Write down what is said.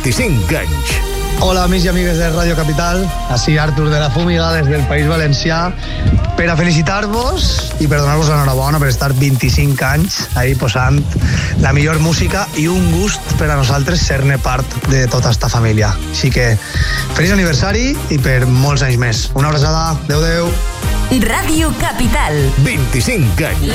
25 anys. Hola, amics i amigues de Radio Capital. Així Artur de la Fúmiga des del País Valencià per a felicitar-vos i per donar-vos l'enhorabona per estar 25 anys ahí posant la millor música i un gust per a nosaltres ser-ne part de tota esta família. Així que feliç aniversari i per molts anys més. Una abraçada. Adéu, adéu. Radio Capital. 25 anys.